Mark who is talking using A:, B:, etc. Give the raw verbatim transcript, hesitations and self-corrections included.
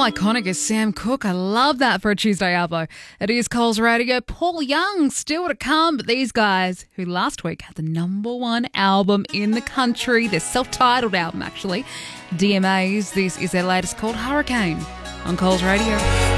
A: iconic as Sam Cooke. I love that for a Tuesday Arvo. It is Coles Radio. Paul Young still to come, but these guys who last week had the number one album in the country, their self-titled album actually, D M As. This is their latest called Hurricane on Coles Radio.